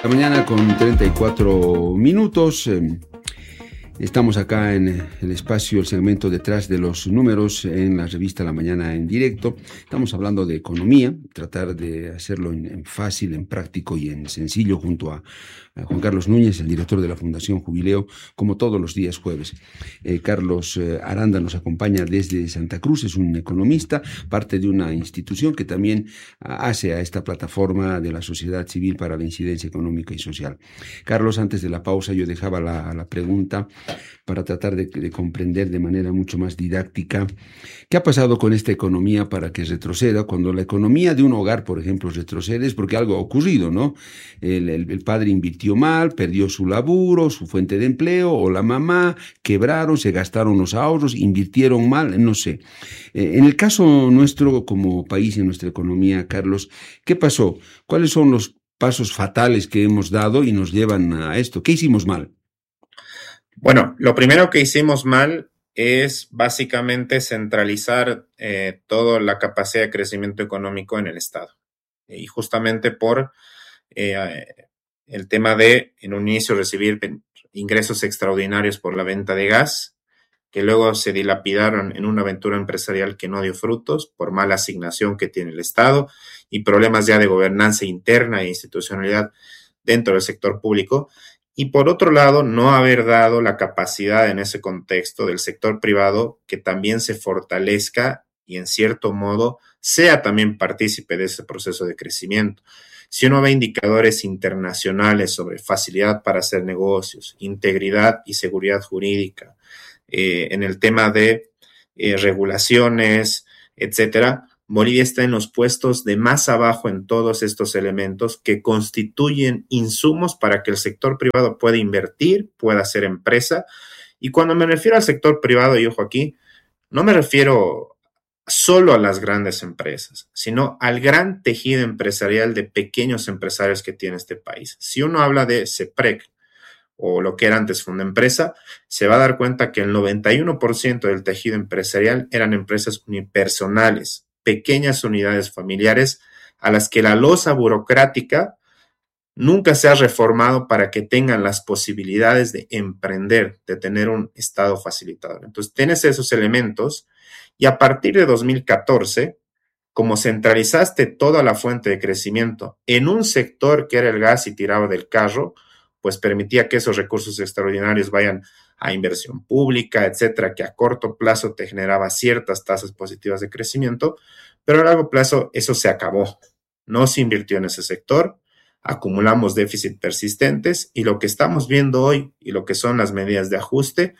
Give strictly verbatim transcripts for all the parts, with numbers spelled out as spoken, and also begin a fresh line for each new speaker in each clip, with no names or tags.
La mañana con treinta y cuatro minutos. Eh, estamos acá en el espacio, el segmento detrás de los números en la revista La Mañana en directo. Estamos hablando de economía, tratar de hacerlo en, en fácil, en práctico y en sencillo junto a, a Juan Carlos Núñez, el director de la Fundación Jubileo, como todos los días jueves. Eh, Carlos eh, Aranda nos acompaña desde Santa Cruz, es un economista, parte de una institución que también hace a esta plataforma de la sociedad civil para la incidencia económica y social. Carlos, antes de la pausa yo dejaba la, la pregunta para tratar de, de comprender de manera mucho más didáctica qué ha pasado con esta economía para que retroceda. Cuando la economía de un hogar, por ejemplo, retrocede es porque algo ha ocurrido, ¿no? El, el, el padre invirtió mal, perdió su laburo, su fuente de empleo, o la mamá, quebraron, se gastaron los ahorros, invirtieron mal, no sé. Eh, en el caso nuestro como país, en nuestra economía, Carlos, ¿qué pasó? ¿Cuáles son los pasos fatales que hemos dado y nos llevan a esto? ¿Qué hicimos mal?
Bueno, lo primero que hicimos mal es básicamente centralizar eh, toda la capacidad de crecimiento económico en el Estado. Y justamente por eh, el tema de, en un inicio, recibir ingresos extraordinarios por la venta de gas, que luego se dilapidaron en una aventura empresarial que no dio frutos por mala asignación que tiene el Estado y problemas ya de gobernanza interna e institucionalidad dentro del sector público. Y por otro lado, no haber dado la capacidad en ese contexto del sector privado que también se fortalezca y en cierto modo sea también partícipe de ese proceso de crecimiento. Si uno ve indicadores internacionales sobre facilidad para hacer negocios, integridad y seguridad jurídica, eh, en el tema de eh, regulaciones, etcétera, Bolivia está en los puestos de más abajo en todos estos elementos que constituyen insumos para que el sector privado pueda invertir, pueda hacer empresa. Y cuando me refiero al sector privado, y ojo aquí, no me refiero solo a las grandes empresas, sino al gran tejido empresarial de pequeños empresarios que tiene este país. Si uno habla de CEPREC, o lo que era antes Fundempresa, se va a dar cuenta que el noventa y uno por ciento del tejido empresarial eran empresas unipersonales, pequeñas unidades familiares a las que la losa burocrática nunca se ha reformado para que tengan las posibilidades de emprender, de tener un Estado facilitador. Entonces, tienes esos elementos y a partir de dos mil catorce, como centralizaste toda la fuente de crecimiento en un sector que era el gas y tiraba del carro, pues permitía que esos recursos extraordinarios vayan a inversión pública, etcétera, que a corto plazo te generaba ciertas tasas positivas de crecimiento, pero a largo plazo eso se acabó. No se invirtió en ese sector, acumulamos déficit persistentes y lo que estamos viendo hoy y lo que son las medidas de ajuste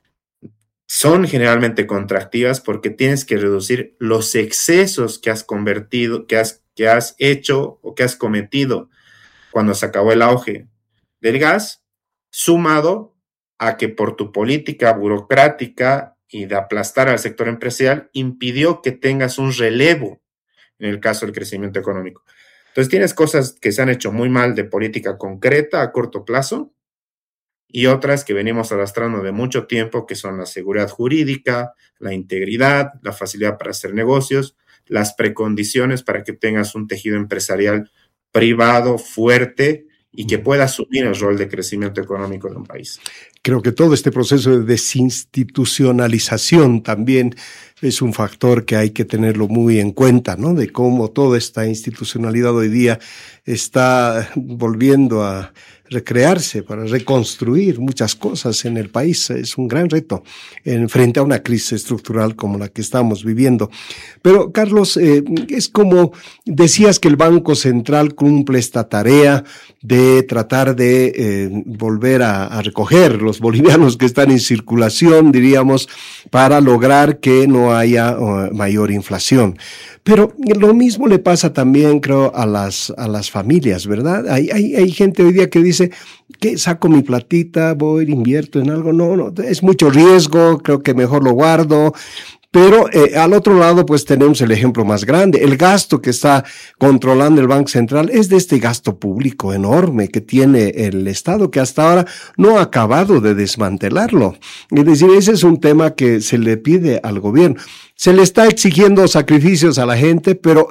son generalmente contractivas porque tienes que reducir los excesos que has convertido, que has, que has hecho o que has cometido cuando se acabó el auge del gas, sumado a que por tu política burocrática y de aplastar al sector empresarial, impidió que tengas un relevo en el caso del crecimiento económico. Entonces tienes cosas que se han hecho muy mal de política concreta a corto plazo y otras que venimos arrastrando de mucho tiempo, que son la seguridad jurídica, la integridad, la facilidad para hacer negocios, las precondiciones para que tengas un tejido empresarial privado fuerte y que pueda asumir el rol de crecimiento económico de un país.
Creo que todo este proceso de desinstitucionalización también es un factor que hay que tenerlo muy en cuenta, ¿no? De cómo toda esta institucionalidad hoy día está volviendo a recrearse para reconstruir muchas cosas en el país. Es un gran reto en, frente a una crisis estructural como la que estamos viviendo. Pero, Carlos, eh, es como decías que el Banco Central cumple esta tarea de tratar de eh, volver a, a recoger los bolivianos que están en circulación, diríamos, para lograr que no haya uh, mayor inflación. Pero lo mismo le pasa también, creo, a las a las familias, ¿verdad? Hay, hay, hay gente hoy día que dice que saco mi platita, voy, invierto en algo. No, no, es mucho riesgo, creo que mejor lo guardo. Pero eh, al otro lado, pues tenemos el ejemplo más grande. El gasto que está controlando el Banco Central es de este gasto público enorme que tiene el Estado, que hasta ahora no ha acabado de desmantelarlo. Es decir, ese es un tema que se le pide al gobierno. Se le está exigiendo sacrificios a la gente, pero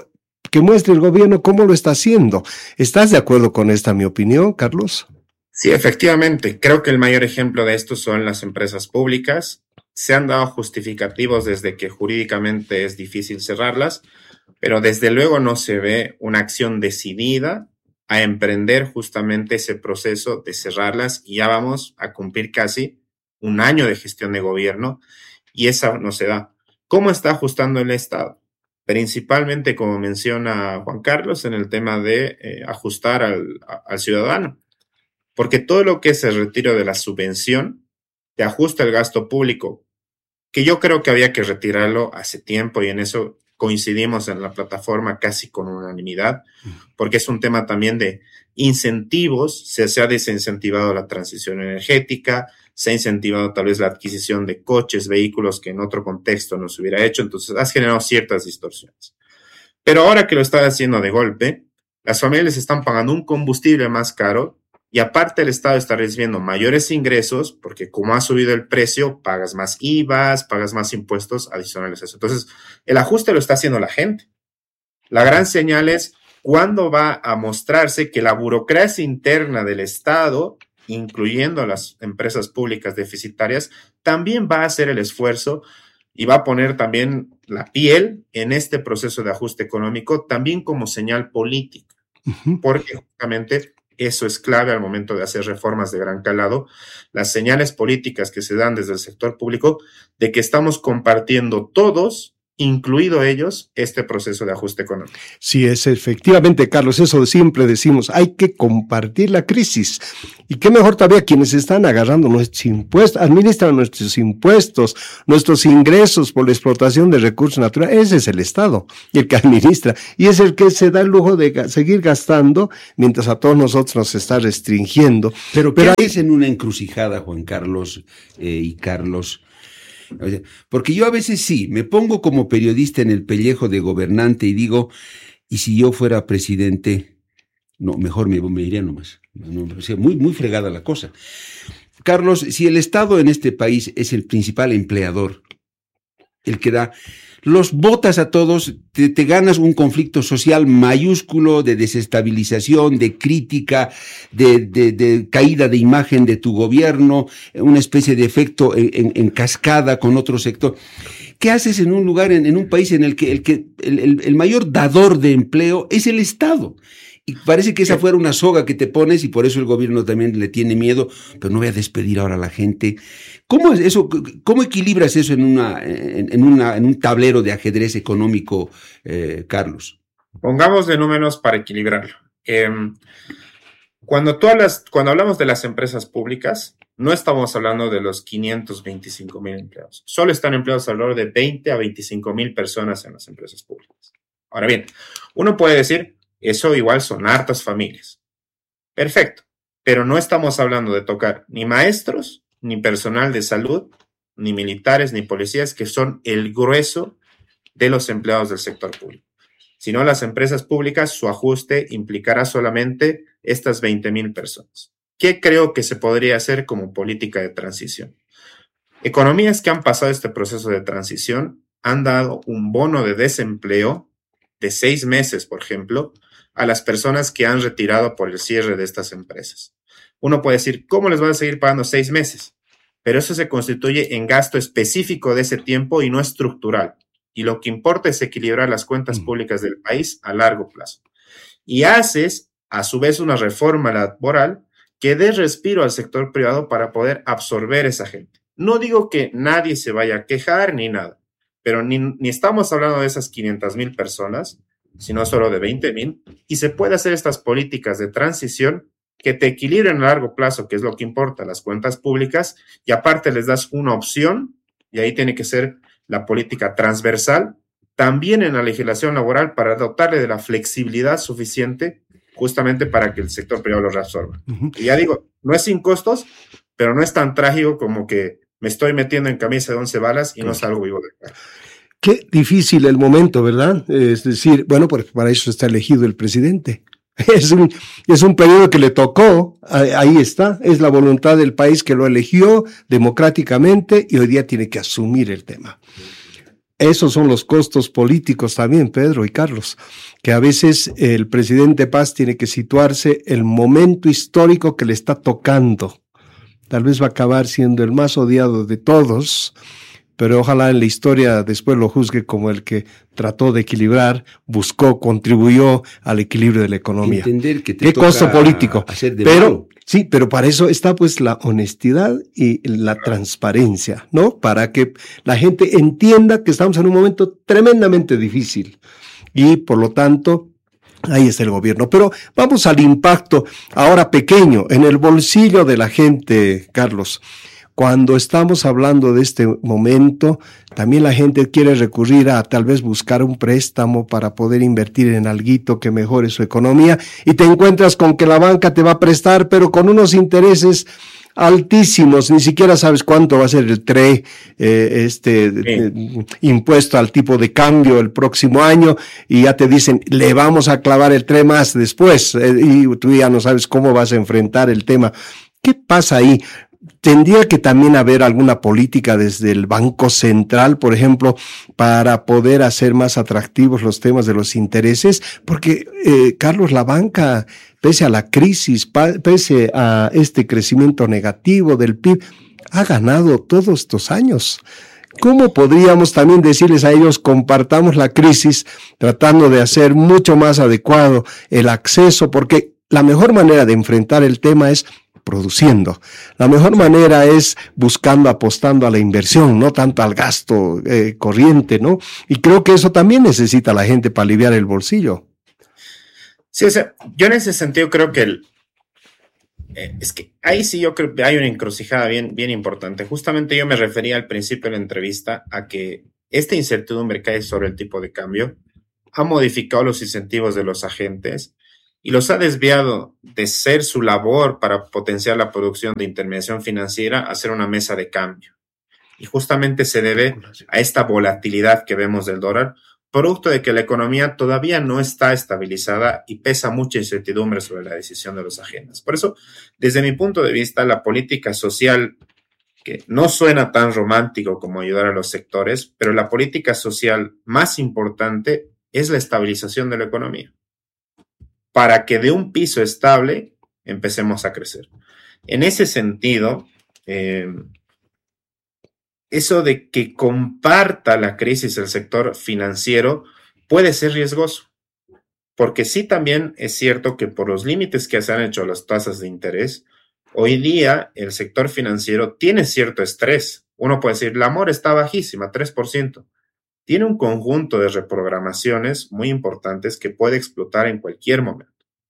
que muestre el gobierno cómo lo está haciendo. ¿Estás de acuerdo con esta mi opinión, Carlos?
Sí, efectivamente. Creo que el mayor ejemplo de esto son las empresas públicas. Se han dado justificativos desde que jurídicamente es difícil cerrarlas, pero desde luego no se ve una acción decidida a emprender justamente ese proceso de cerrarlas, y ya vamos a cumplir casi un año de gestión de gobierno y esa no se da. ¿Cómo está ajustando el Estado? Principalmente, como menciona Juan Carlos, en el tema de eh, ajustar al, a, al ciudadano, porque todo lo que es el retiro de la subvención te ajusta el gasto público, que yo creo que había que retirarlo hace tiempo, y en eso coincidimos en la plataforma casi con unanimidad, porque es un tema también de incentivos. Se, se ha desincentivado la transición energética, se ha incentivado tal vez la adquisición de coches, vehículos que en otro contexto no se hubiera hecho, entonces has generado ciertas distorsiones. Pero ahora que lo está haciendo de golpe, las familias están pagando un combustible más caro, y aparte el Estado está recibiendo mayores ingresos, porque como ha subido el precio, pagas más I V As, pagas más impuestos adicionales a eso. Entonces, el ajuste lo está haciendo la gente. La gran señal es cuándo va a mostrarse que la burocracia interna del Estado, incluyendo a las empresas públicas deficitarias, también va a hacer el esfuerzo y va a poner también la piel en este proceso de ajuste económico, también como señal política, uh-huh. porque justamente eso es clave al momento de hacer reformas de gran calado, las señales políticas que se dan desde el sector público de que estamos compartiendo todos, incluido ellos, este proceso de ajuste económico.
Sí, es efectivamente, Carlos, eso siempre decimos, hay que compartir la crisis. Y qué mejor todavía quienes están agarrando nuestros impuestos, administran nuestros impuestos, nuestros ingresos por la explotación de recursos naturales. Ese es el Estado, el que administra, y es el que se da el lujo de seguir gastando, mientras a todos nosotros nos está restringiendo.
Pero ¿qué Pero hay... es en una encrucijada, Juan Carlos eh, y Carlos? O sea, porque yo a veces sí, me pongo como periodista en el pellejo de gobernante y digo, ¿y si yo fuera presidente? No, mejor me, me iría nomás. No, o sea, muy, muy fregada la cosa. Carlos, si el Estado en este país es el principal empleador, el que da, los botas a todos, te, te ganas un conflicto social mayúsculo de desestabilización, de crítica, de, de, de caída de imagen de tu gobierno, una especie de efecto en, en, en cascada con otro sector. ¿Qué haces en un lugar, en, en un país en el que, el, que el, el, el mayor dador de empleo es el Estado? Y parece que esa fuera una soga que te pones, y por eso el gobierno también le tiene miedo, pero no voy a despedir ahora a la gente. ¿Cómo es eso? ¿Cómo equilibras eso en una, en, en una, en un tablero de ajedrez económico, eh, Carlos?
Pongamos de números para equilibrarlo. Eh, cuando tú hablas, cuando hablamos de las empresas públicas, no estamos hablando de los quinientos veinticinco mil empleados. Solo están empleados alrededor de veinte a veinticinco mil personas en las empresas públicas. Ahora bien, uno puede decir, eso igual son hartas familias. Perfecto, pero no estamos hablando de tocar ni maestros, ni personal de salud, ni militares, ni policías, que son el grueso de los empleados del sector público. Sino las empresas públicas, su ajuste implicará solamente estas veinte mil personas. ¿Qué creo que se podría hacer como política de transición? Economías que han pasado este proceso de transición han dado un bono de desempleo de seis meses, por ejemplo, a las personas que han retirado por el cierre de estas empresas. Uno puede decir, ¿cómo les van a seguir pagando seis meses? Pero eso se constituye en gasto específico de ese tiempo y no estructural. Y lo que importa es equilibrar las cuentas públicas del país a largo plazo. Y haces, a su vez, una reforma laboral que dé respiro al sector privado para poder absorber esa gente. No digo que nadie se vaya a quejar ni nada, pero ni, ni estamos hablando de esas quinientas mil personas, sino solo de veinte mil, y se puede hacer estas políticas de transición que te equilibren a largo plazo, que es lo que importa, las cuentas públicas, y aparte les das una opción, y ahí tiene que ser la política transversal, también en la legislación laboral, para dotarle de la flexibilidad suficiente justamente para que el sector privado lo reabsorba. Uh-huh. Y ya digo, no es sin costos, pero no es tan trágico como que me estoy metiendo en camisa de once balas y no salgo vivo de acá.
Qué difícil el momento, ¿verdad? Es decir, bueno, pues para eso está elegido el presidente. Es un, es un periodo que le tocó, ahí está, es la voluntad del país que lo eligió democráticamente y hoy día tiene que asumir el tema. esos son los costos políticos también, Pedro y Carlos, que a veces el presidente Paz tiene que situarse el momento histórico que le está tocando. Tal vez va a acabar siendo el más odiado de todos, pero ojalá en la historia después lo juzgue como el que trató de equilibrar, buscó, contribuyó al equilibrio de la economía.
Entender que te
¿Qué
toca
costo político?
Hacer de
pero
malo.
Sí, pero para eso está pues la honestidad y la transparencia, ¿no? Para que la gente entienda que estamos en un momento tremendamente difícil y por lo tanto ahí está el gobierno. Pero vamos al impacto ahora pequeño en el bolsillo de la gente, Carlos. Cuando estamos hablando de este momento, también la gente quiere recurrir a tal vez buscar un préstamo para poder invertir en alguito que mejore su economía y te encuentras con que la banca te va a prestar, pero con unos intereses altísimos, ni siquiera sabes cuánto va a ser el T R E, eh, este sí. eh, impuesto al tipo de cambio el próximo año, y ya te dicen, le vamos a clavar el T R E más después, eh, y tú ya no sabes cómo vas a enfrentar el tema. ¿Qué pasa ahí? ¿Tendría que también haber alguna política desde el Banco Central, por ejemplo, para poder hacer más atractivos los temas de los intereses? Porque, eh, Carlos, la banca, pese a la crisis, pese a este crecimiento negativo del P I B, ha ganado todos estos años. ¿Cómo podríamos también decirles a ellos, compartamos la crisis, tratando de hacer mucho más adecuado el acceso? Porque la mejor manera de enfrentar el tema es produciendo. La mejor manera es buscando, apostando a la inversión, no tanto al gasto eh, corriente, ¿no? Y creo que eso también necesita la gente para aliviar el bolsillo.
Sí, o sea, yo en ese sentido creo que el, eh, es que ahí sí yo creo que hay una encrucijada bien, bien importante. Justamente yo me refería al principio de la entrevista a que esta incertidumbre que hay sobre el tipo de cambio ha modificado los incentivos de los agentes y los ha desviado de ser su labor para potenciar la producción de intermediación financiera a ser una mesa de cambio. Y justamente se debe a esta volatilidad que vemos del dólar, producto de que la economía todavía no está estabilizada y pesa mucha incertidumbre sobre la decisión de los agentes. Por eso, desde mi punto de vista, la política social, que no suena tan romántico como ayudar a los sectores, pero la política social más importante es la estabilización de la economía, para que de un piso estable empecemos a crecer. En ese sentido, eh, eso de que comparta la crisis el sector financiero puede ser riesgoso, porque sí también es cierto que por los límites que se han hecho a las tasas de interés, hoy día el sector financiero tiene cierto estrés. Uno puede decir, la mora está bajísima, tres por ciento. Tiene un conjunto de reprogramaciones muy importantes que puede explotar en cualquier momento.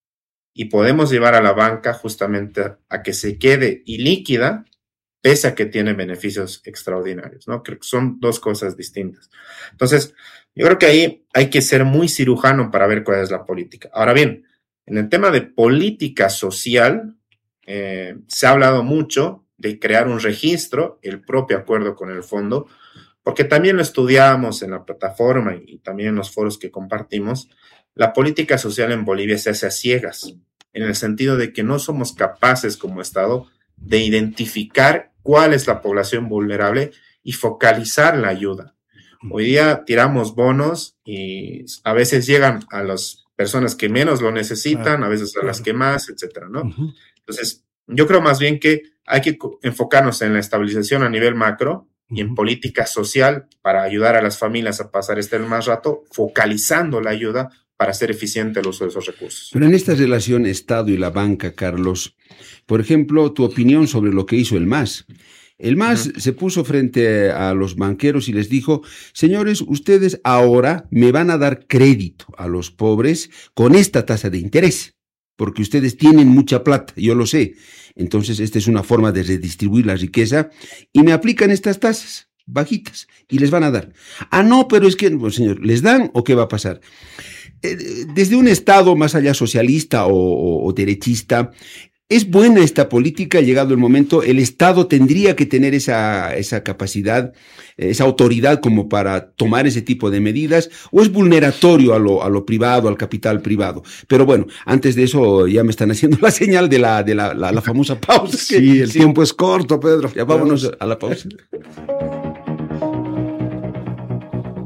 Y podemos llevar a la banca justamente a, a que se quede ilíquida, pese a que tiene beneficios extraordinarios, ¿no? Creo que son dos cosas distintas. Entonces, yo creo que ahí hay que ser muy cirujano para ver cuál es la política. Ahora bien, en el tema de política social, eh, se ha hablado mucho de crear un registro, el propio acuerdo con el fondo, porque también lo estudiamos en la plataforma y también en los foros que compartimos. La política social en Bolivia se hace a ciegas, en el sentido de que no somos capaces como Estado de identificar cuál es la población vulnerable y focalizar la ayuda. Hoy día tiramos bonos y a veces llegan a las personas que menos lo necesitan, a veces a las que más, etcétera, ¿no? Entonces, yo creo más bien que hay que enfocarnos en la estabilización a nivel macro y en política social para ayudar a las familias a pasar este más rato, focalizando la ayuda para hacer eficiente el uso de esos recursos.
Pero en esta relación Estado y la banca, Carlos, por ejemplo, tu opinión sobre lo que hizo el M A S. El M A S uh-huh. se puso frente a los banqueros y les dijo, señores, ustedes ahora me van a dar crédito a los pobres con esta tasa de interés, porque ustedes tienen mucha plata, yo lo sé. Entonces, esta es una forma de redistribuir la riqueza y me aplican estas tasas bajitas y les van a dar. Ah, no, pero es que, pues, señor, ¿les dan o qué va a pasar? Eh, desde un Estado más allá socialista o, o, o derechista, ¿es buena esta política? Llegado el momento, ¿el Estado tendría que tener esa, esa capacidad, esa autoridad como para tomar ese tipo de medidas? ¿O es vulneratorio a lo, a lo privado, al capital privado? Pero bueno, antes de eso ya me están haciendo la señal de la, de la, la, la famosa pausa.
Sí, el sí. tiempo es corto, Pedro.
Ya vámonos a la pausa.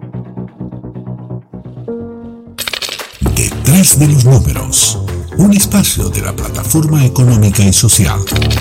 Detrás de los números, un espacio de la Plataforma Económica y Social.